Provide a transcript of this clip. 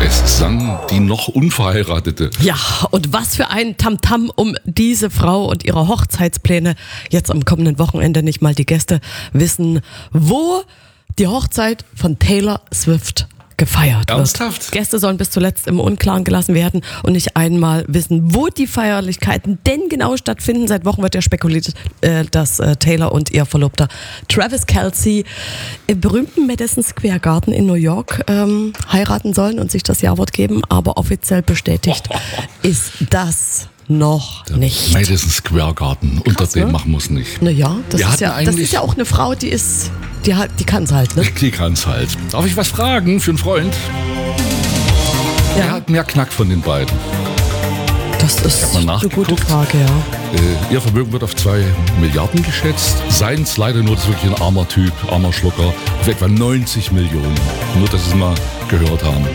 Es sang die noch Unverheiratete. Ja, und was für ein Tamtam um diese Frau und ihre Hochzeitspläne. Jetzt am kommenden Wochenende nicht mal die Gäste wissen, wo die Hochzeit von Taylor Swift gefeiert wird. Ernsthaft? Gäste sollen bis zuletzt im Unklaren gelassen werden und nicht einmal wissen, wo die Feierlichkeiten denn genau stattfinden. Seit Wochen wird ja spekuliert, dass Taylor und ihr Verlobter Travis Kelce im berühmten Madison Square Garden in New York heiraten sollen und sich das Ja-Wort geben. Aber offiziell bestätigt ist das noch nicht. Madison Square Garden, unter dem machen wir es nicht. Naja, das ist ja auch eine Frau, die kann es halt, ne? Die kann es halt. Darf ich was fragen für einen Freund? Ja. Wer hat mehr Knack von den beiden? Das ist eine gute Frage, ja. Ihr Vermögen wird auf 2 Milliarden geschätzt. Seins leider nur, das ist wirklich ein armer Typ, armer Schlucker, auf etwa 90 Millionen. Nur, dass Sie es mal gehört haben.